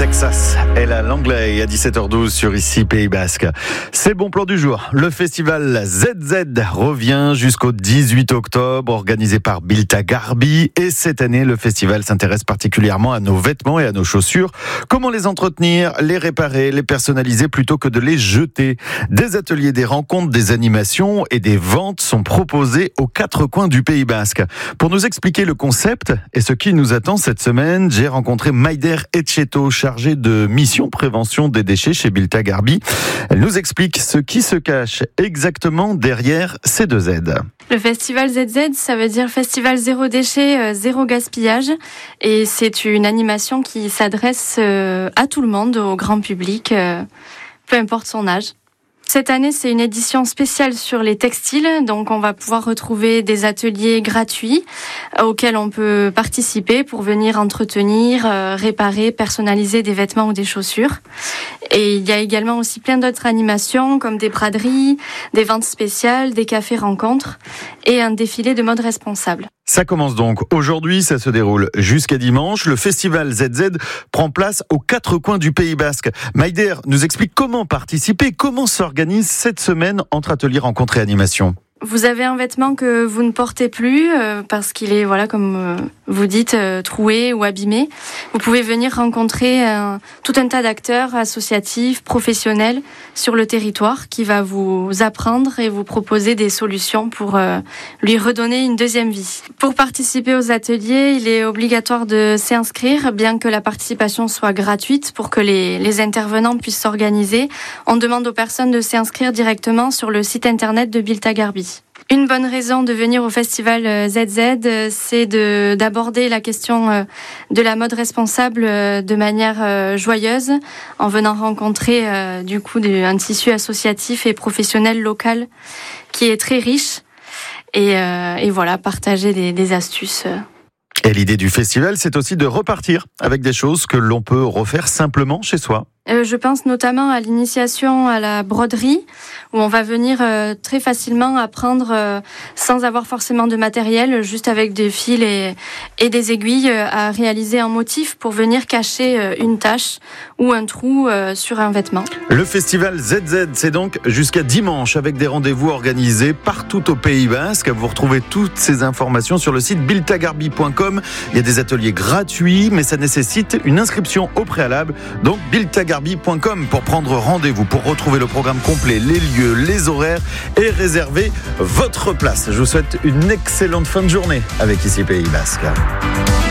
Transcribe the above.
Texas, elle a l'anglais à 17h12 sur ici Pays Basque. C'est bon plan du jour. Le festival ZZ revient jusqu'au 18 octobre, organisé par Bilta Garbi. Et cette année, le festival s'intéresse particulièrement à nos vêtements et à nos chaussures. Comment les entretenir, les réparer, les personnaliser plutôt que de les jeter. Des ateliers, des rencontres, des animations et des ventes sont proposés aux quatre coins du Pays Basque. Pour nous expliquer le concept et ce qui nous attend cette semaine, j'ai rencontré Maider Etcheto, chargée de mission prévention des déchets chez Bilta Garbi. Elle nous explique ce qui se cache exactement derrière ces deux Z. Le festival ZZ, ça veut dire Festival Zéro Déchet, Zéro Gaspillage. Et c'est une animation qui s'adresse à tout le monde, au grand public, peu importe son âge. Cette année, c'est une édition spéciale sur les textiles, donc on va pouvoir retrouver des ateliers gratuits auxquels on peut participer pour venir entretenir, réparer, personnaliser des vêtements ou des chaussures. Et il y a également aussi plein d'autres animations comme des braderies, des ventes spéciales, des cafés rencontres et un défilé de mode responsable. Ça commence donc aujourd'hui, ça se déroule jusqu'à dimanche. Le festival ZZ prend place aux quatre coins du Pays Basque. Maider nous explique comment participer, comment s'organise cette semaine entre ateliers, rencontres et animations. Vous avez un vêtement que vous ne portez plus parce qu'il est, comme vous dites, troué ou abîmé. Vous pouvez venir rencontrer tout un tas d'acteurs associatifs, professionnels sur le territoire qui va vous apprendre et vous proposer des solutions pour lui redonner une deuxième vie. Pour participer aux ateliers, il est obligatoire de s'inscrire, bien que la participation soit gratuite pour que les intervenants puissent s'organiser. On demande aux personnes de s'inscrire directement sur le site internet de Bilta Garbi. Une bonne raison de venir au festival ZZ, c'est d'aborder la question de la mode responsable de manière joyeuse, en venant rencontrer un tissu associatif et professionnel local qui est très riche et partager des astuces. Et l'idée du festival, c'est aussi de repartir avec des choses que l'on peut refaire simplement chez soi. Je pense notamment à l'initiation à la broderie, où on va venir très facilement apprendre, sans avoir forcément de matériel, juste avec des fils et des aiguilles, à réaliser un motif pour venir cacher une tache ou un trou sur un vêtement. Le festival ZZ, c'est donc jusqu'à dimanche, avec des rendez-vous organisés partout au Pays Basque. Vous retrouvez toutes ces informations sur le site biltagarbi.com. Il y a des ateliers gratuits, mais ça nécessite une inscription au préalable. Donc biltagarbi.com pour prendre rendez-vous, pour retrouver le programme complet, les lieux, les horaires et réserver votre place. Je vous souhaite une excellente fin de journée avec ici Pays Basque.